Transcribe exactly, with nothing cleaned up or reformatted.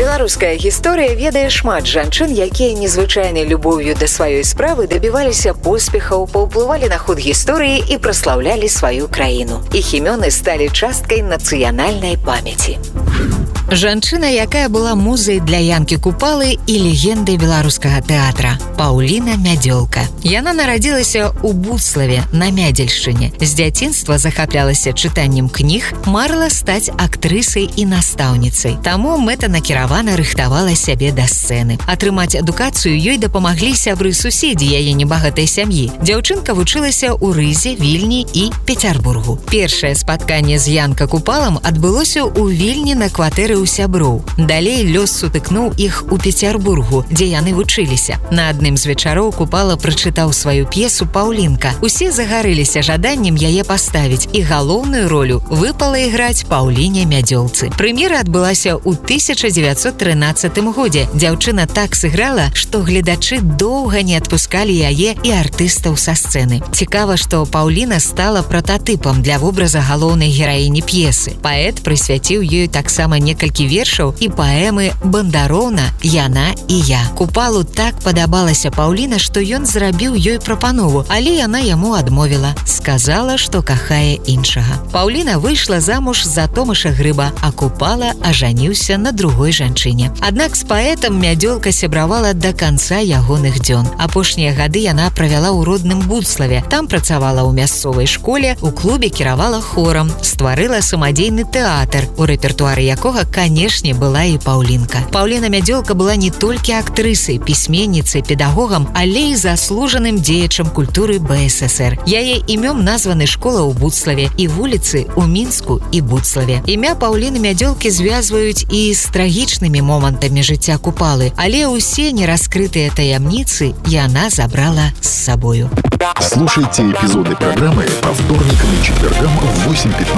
Беларуская гісторыя ведае шмат жанчын, якія незвычайнай любоўю да сваёй справы дабіваліся поспехаў, паўплывалі на ход гісторыі і праслаўлялі сваю краіну. Іх імёны сталі часткай нацыянальнай памяці. Жанчына, якая была музай для Янкі Купалы і легендай беларускага тэатра – Паўліна Мядзёлка. Яна нарадзілася ў Буцлаве на Мядзельшчыне. З дзяцінства захаплялася чытаннем кніг, марыла стаць актрысай і настаўніцай. Таму мэтанакіравана рыхтавала сябе да сцэны. Атрымаць адукацыю ёй дапамаглі сябры-суседзі яе небагатай сям'і. Дзяўчынка вучылася ў Рызе, Вільні і Пецярбургу. Першае спатканне з Янка Купалам адбылося ў Вільні на кватэры у сяброў. Далей лёс сутыкнуў іх у Пецярбургу, дзе яны вучыліся. На адным з вечароў Купала прачытаў сваю п'есу «Паўлінка». Усе загарыліся жаданнем яе паставіць, і галоўную ролю выпала іграць Паўліне Мядзёлцы. Прэм'ера адбылася ў тысяча дзевяцьсот трынаццатым годзе. Дзяўчына так сыграла, што гледачы доўга не адпускалі яе і артыстаў са сцэны. Цікава, што Паўліна стала прататыпам для вобраза галоўнай гераіні п'есы. Паэт прысвяціў ёй таксама некалькі вершаў і паэмы «Бандароўна, яна і я». Купалу так падабалася Паўліна, што ён зрабіў ёй прапанову, але яна яму адмовіла. Сказала, што кахае іншага. Паўліна выйшла замуж за Томаша Грыба, а Купала ажаніўся на другой жанчыне. Аднак з паэтам Мядзёлка сябравала да канца ягоных дзён. Апошнія гады яна правяла ў родным Буцлаве. Там працавала ў мясцовай школе, у клубе кіравала хорам, стварыла самадзейны тэатр, у рэпертуары якога, канешне, была і Паўлінка. Паўліна Мядзёлка была не толькі актрысай, пісьменніцай, педагогам, але і заслужаным дзеячам культуры бэ эс эс ер. Яе імём названы школа ў Буцлаве і вуліцы ў Мінску і Буцлаве. Імя Паўліны Мядзёлкі звязваюць і з трагічнымі момантамі жыцця Купалы, але ўсе нераскрытыя таямніцы яна забрала з сабою. Слушайте эпизоды программы по вторникам и четвергам в восемь пятнадцать